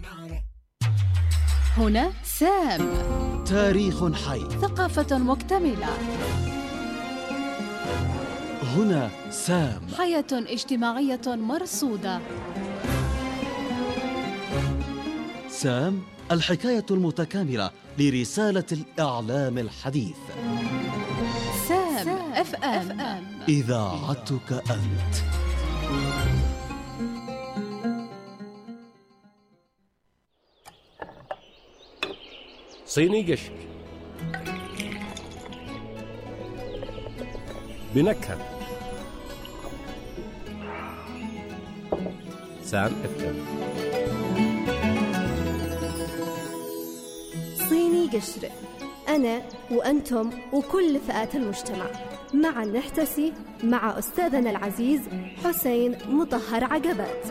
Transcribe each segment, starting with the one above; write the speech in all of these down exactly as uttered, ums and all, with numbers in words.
هنا سام، تاريخ حي، ثقافة مكتملة. هنا سام، حياة اجتماعية مرصودة. سام، الحكاية المتكاملة لرسالة الإعلام الحديث. سام اف ام، إذاعتك أنت. صيني قشر بنكهة. سام اف ام. صيني قشر، أنا وأنتم وكل فئات المجتمع معا نحتسي مع أستاذنا العزيز حسين مطهر عقبات.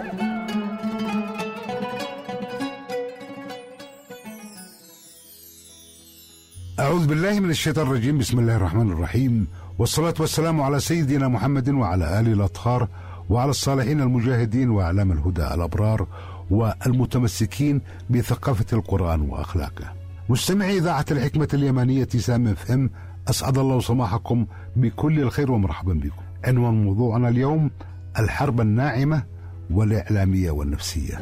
أعوذ بالله من الشيطان الرجيم. بسم الله الرحمن الرحيم، والصلاة والسلام على سيدنا محمد وعلى آله الأطهار وعلى الصالحين المجاهدين وأعلام الهدى الأبرار والمتمسكين بثقافة القرآن وأخلاقه. مستمعي إذاعة الحكمة اليمانية سام اف ام، أسعد الله صباحكم بكل الخير ومرحبا بكم. عنوان موضوعنا اليوم: الحرب الناعمة والإعلامية والنفسية.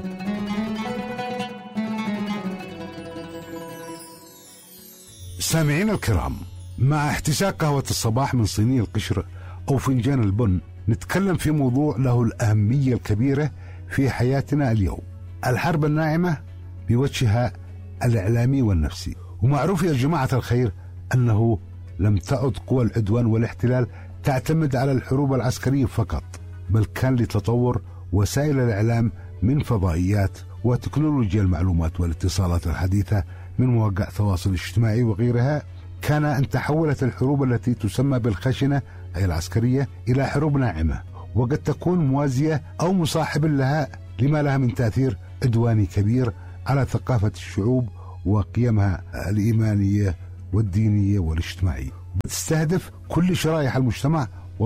سامعين الكرام، مع احتساء قهوة الصباح من صيني القشر أو فنجان البن، نتكلم في موضوع له الأهمية الكبيرة في حياتنا اليوم: الحرب الناعمة بوجهها الإعلامي والنفسي. ومعروف يا جماعة الخير أنه لم تعد قوى العدوان والاحتلال تعتمد على الحروب العسكرية فقط، بل كان لتطور وسائل الإعلام من فضائيات وتكنولوجيا المعلومات والاتصالات الحديثة من مواقع التواصل الاجتماعي وغيرها، كان أن تحولت الحروب التي تسمى بالخشنة أي العسكرية إلى حروب ناعمة، وقد تكون موازية أو مصاحب لها لما لها من تأثير عدواني كبير على ثقافة الشعوب وقيمها الإيمانية والدينية والاجتماعية، وتستهدف كل شرائح المجتمع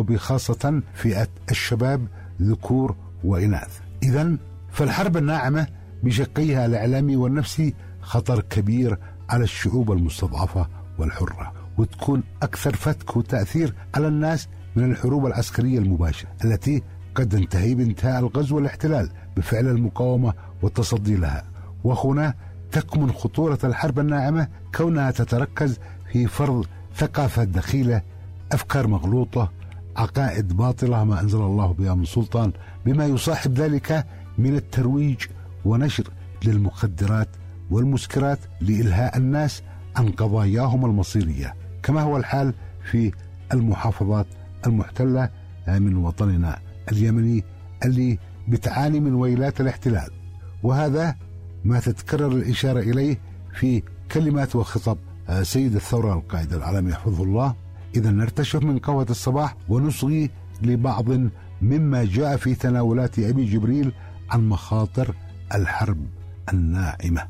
وبخاصة فئة الشباب ذكور وإناث. إذن فالحرب الناعمة بشقيها الإعلامي والنفسي خطر كبير على الشعوب المستضعفة والحرة، وتكون أكثر فتك وتأثير على الناس من الحروب العسكرية المباشرة التي قد تنتهي بانتهاء الغزو والاحتلال بفعل المقاومة والتصدي لها. وهنا تكمن خطورة الحرب الناعمة، كونها تتركز في فرض ثقافة دخيلة، أفكار مغلوطة، عقائد باطلة ما أنزل الله بها من سلطان، بما يصاحب ذلك من الترويج ونشر للمخدرات والمسكرات لإلهاء الناس عن قضاياهم المصيرية، كما هو الحال في المحافظات المحتلة من وطننا اليمني اللي بتعاني من ويلات الاحتلال. وهذا ما تتكرر الإشارة إليه في كلمات وخطب سيد الثورة القائد العالمي يحفظه الله. إذا نرتشف من قهوة الصباح ونصغي لبعض مما جاء في تناولات أبي جبريل عن مخاطر الحرب الناعمة.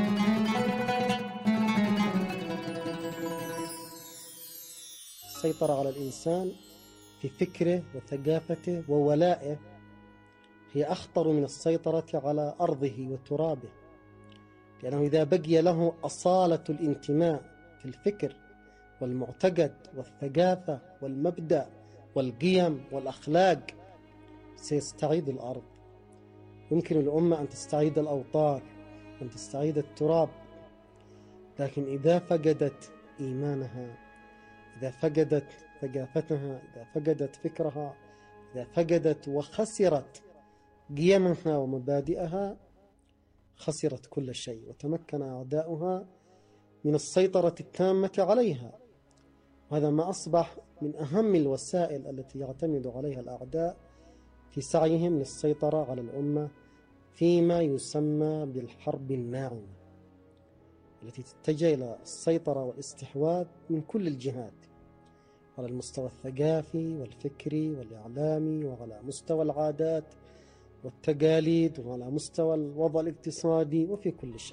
السيطرة على الإنسان في فكره وثقافته وولائه هي أخطر من السيطرة على أرضه وترابه، لأنه إذا بقي له أصالة الانتماء في الفكر والمعتقد والثقافة والمبدأ والقيم والأخلاق سيستعيد الأرض. يمكن الأمة أن تستعيد الأوطان، أن تستعيد التراب، لكن إذا فقدت إيمانها، إذا فقدت ثقافتها، إذا فقدت فكرها، إذا فقدت وخسرت قيمها ومبادئها، خسرت كل شيء، وتمكن أعداؤها من السيطرة التامة عليها. وهذا ما أصبح من أهم الوسائل التي يعتمد عليها الأعداء في سعيهم للسيطرة على الأمة فيما يسمى بالحرب الناعمة، التي تتجه إلى السيطرة والاستحواذ من كل الجهات، على المستوى الثقافي والفكري والإعلامي، وعلى مستوى العادات والتقاليد، وعلى مستوى الوضع الاقتصادي، وفي كل شيء.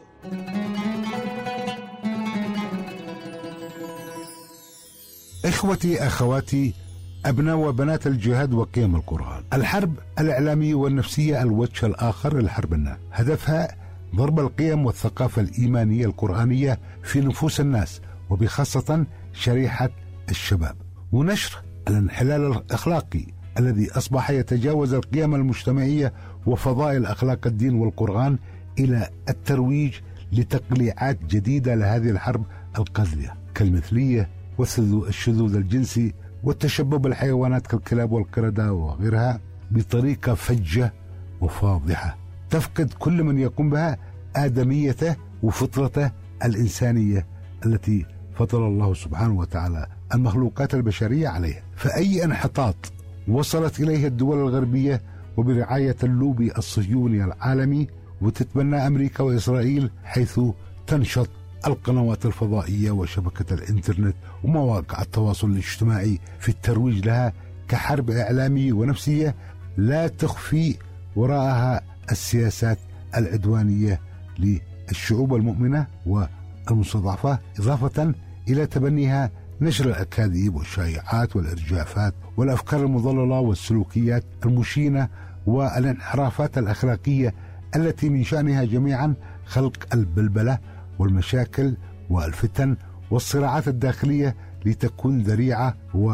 إخوتي أخواتي أبناء وبنات الجهاد وقيم القرآن، الحرب الإعلامية والنفسية الوجه الآخر للحرب الناعمة، هدفها ضرب القيم والثقافة الإيمانية القرآنية في نفوس الناس وبخاصة شريحة الشباب، ونشر الانحلال الأخلاقي الذي أصبح يتجاوز القيم المجتمعية وفضائل أخلاق الدين والقرآن إلى الترويج لتقليعات جديدة لهذه الحرب القذرة كالمثلية والشذوذ الجنسي والتشبب بالحيوانات كالكلاب والقردة وغيرها بطريقة فجة وفاضحة تفقد كل من يقوم بها آدميته وفطرته الإنسانية التي فطر الله سبحانه وتعالى المخلوقات البشرية عليها. فأي انحطاط وصلت إليه الدول الغربية وبرعاية اللوبي الصهيوني العالمي وتتبنى أمريكا وإسرائيل حيث تنشط القنوات الفضائية وشبكة الإنترنت ومواقع التواصل الاجتماعي في الترويج لها كحرب إعلامية ونفسية لا تخفي وراءها السياسات العدوانية للشعوب المؤمنة والمستضعفة، إضافة إلى تبنيها نشر الأكاذيب والشائعات والإرجافات والأفكار المضللة والسلوكيات المشينة والانحرافات الأخلاقية التي من شأنها جميعا خلق البلبلة والمشاكل والفتن والصراعات الداخلية لتكون ذريعة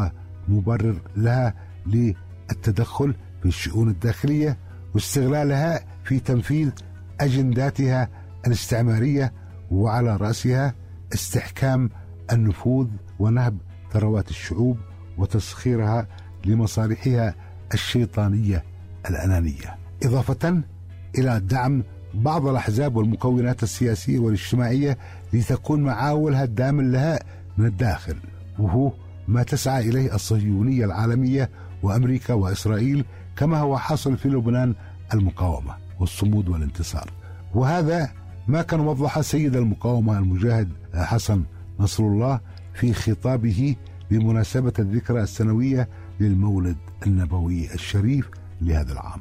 ومبرر لها للتدخل في الشؤون الداخلية واستغلالها في تنفيذ أجنداتها الاستعمارية، وعلى رأسها استحكام النفوذ ونهب ثروات الشعوب وتسخيرها لمصالحها الشيطانية الأنانية، إضافة إلى دعم بعض الأحزاب والمكونات السياسية والاجتماعية لتكون معاولها الدامن لها من الداخل، وهو ما تسعى إليه الصهيونية العالمية وأمريكا وإسرائيل، كما هو حاصل في لبنان المقاومة والصمود والانتصار. وهذا ما كان وضح سيد المقاومة المجاهد حسن نصر الله في خطابه بمناسبة الذكرى السنوية للمولد النبوي الشريف لهذا العام.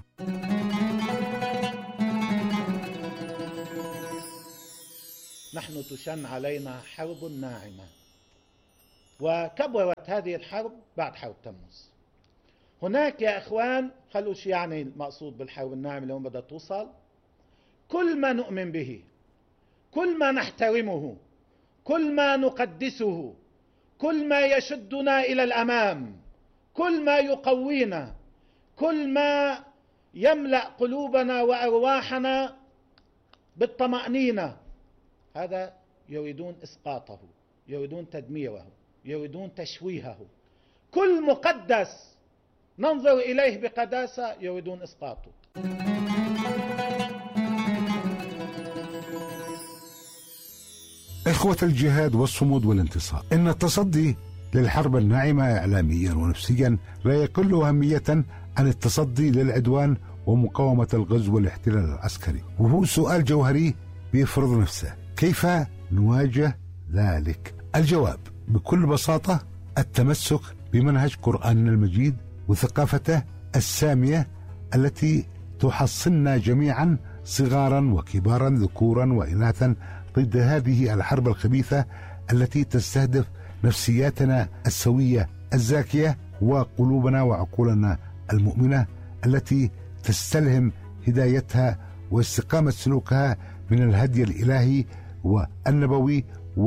نحن تشن علينا حرب ناعمة، وكبرت هذه الحرب بعد حرب تموز. هناك يا إخوان، خلوا شو يعني المقصود بالحرب الناعمة اللي بدها توصل. كل ما نؤمن به، كل ما نحترمه، كل ما نقدسه، كل ما يشدنا إلى الأمام، كل ما يقوينا، كل ما يملأ قلوبنا وأرواحنا بالطمأنينة، هذا يريدون إسقاطه، يريدون تدميره، يريدون تشويهه. كل مقدس ننظر إليه بقداسة يريدون إسقاطه. إخوة الجهاد والصمود والانتصار، إن التصدي للحرب الناعمة إعلاميا ونفسيا لا يقل أهمية عن التصدي للعدوان ومقاومة الغزو والاحتلال العسكري، وهو سؤال جوهري بيفرض نفسه: كيف نواجه ذلك؟ الجواب بكل بساطة التمسك بمنهج قرآننا المجيد وثقافته السامية التي تحصننا جميعا صغارا وكبارا ذكورا وإناثا ضد هذه الحرب الخبيثة التي تستهدف نفسياتنا السوية الزاكية وقلوبنا وعقولنا المؤمنة التي تستلهم هدايتها واستقامة سلوكها من الهدي الإلهي والنبوي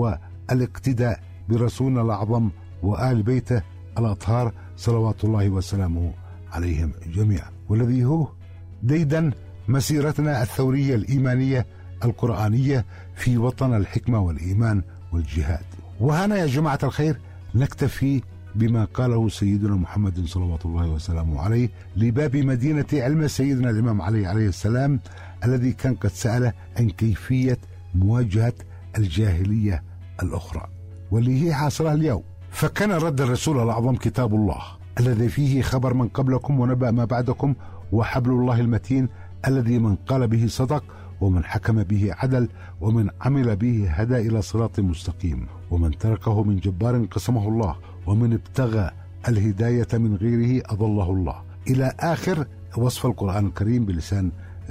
والاقتداء برسولنا الأعظم وآل بيته الأطهار صلوات الله وسلامه عليهم جميعا، والذي هو ديدن مسيرتنا الثورية الإيمانية القرآنية في وطن الحكمة والإيمان والجهاد. وهنا يا جماعة الخير نكتفي بما قاله سيدنا محمد صلوات الله وسلامه عليه لباب مدينة علم سيدنا الإمام علي عليه السلام، الذي كان قد سأل عن كيفية مواجهة الجاهلية الأخرى واللي هي حاصلة اليوم. فكان رد الرسول الأعظم كتاب الله الذي فيه خبر من قبلكم ونبأ ما بعدكم، وحبل الله المتين الذي من قال به صدق ومن حكم به عدل ومن عمل به هدى إلى صراط مستقيم، ومن تركه من جبار قسمه الله، ومن ابتغى الهداية من غيره أضله الله، إلى آخر وصف القرآن الكريم بلسان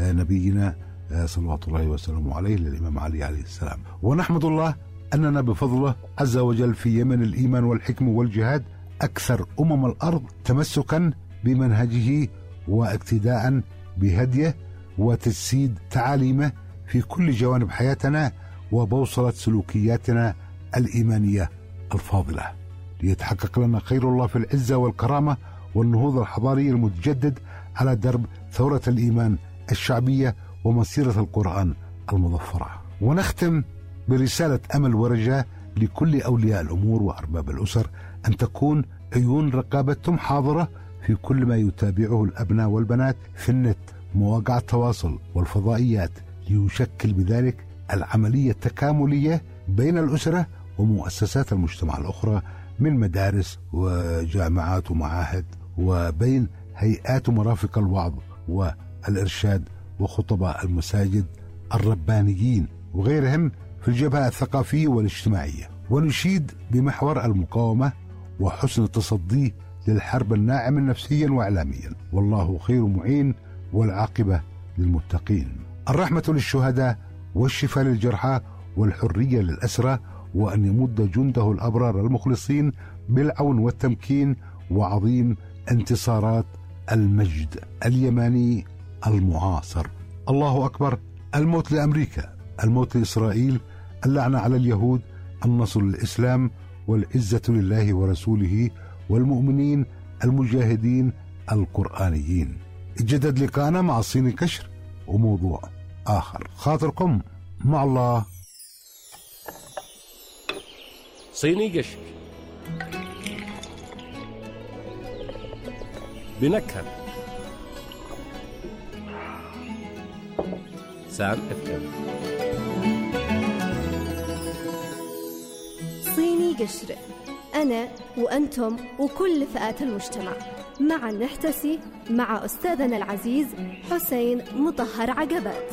نبينا صلوات الله وسلامه عليه للإمام علي عليه السلام. ونحمد الله أننا بفضله عز وجل في يمن الإيمان والحكم والجهاد أكثر أمم الأرض تمسكا بمنهجه واقتداء بهديه وتجسيد تعاليمه في كل جوانب حياتنا وبوصلة سلوكياتنا الإيمانية الفاضلة، ليتحقق لنا خير الله في العزة والكرامة والنهوض الحضاري المتجدد على درب ثورة الإيمان الشعبية ومسيرة القرآن المظفرة. ونختم برسالة أمل ورجاء لكل أولياء الأمور وأرباب الأسر أن تكون عيون رقابتهم حاضرة في كل ما يتابعه الأبناء والبنات في النت، مواقع التواصل والفضائيات، ليشكل بذلك العملية التكاملية بين الأسرة ومؤسسات المجتمع الأخرى من مدارس وجامعات ومعاهد، وبين هيئات ومرافق الوعظ والإرشاد وخطباء المساجد الربانيين وغيرهم في الجبهة الثقافية والاجتماعية. ونشيد بمحور المقاومة وحسن التصدي للحرب الناعمة نفسيا وإعلاميا، والله خير معين والعاقبة للمتقين. الرحمة للشهداء والشفاء للجرحى والحرية للأسرى، وأن يمد جنده الأبرار المخلصين بالعون والتمكين وعظيم انتصارات المجد اليماني المعاصر. الله أكبر. الموت لأمريكا، الموت لإسرائيل، اللعنة على اليهود، النصر للإسلام والعزة لله ورسوله والمؤمنين المجاهدين القرآنيين. اجدد لقاءنا مع صيني كشر وموضوع آخر. خاطركم مع الله. صيني قشر بنكهة سام اف ام. صيني قشر، أنا وأنتم وكل فئات المجتمع معا نحتسي مع أستاذنا العزيز حسين مطهر عقبات.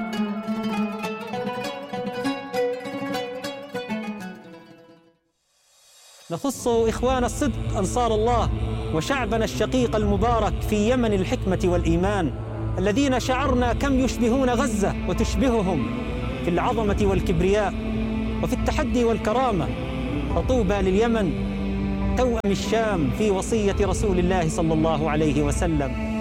نخص إخوان الصدق أنصار الله وشعبنا الشقيق المبارك في يمن الحكمة والإيمان، الذين شعرنا كم يشبهون غزة وتشبههم في العظمة والكبرياء وفي التحدي والكرامة. فطوبى لليمن توأم الشام في وصية رسول الله صلى الله عليه وسلم.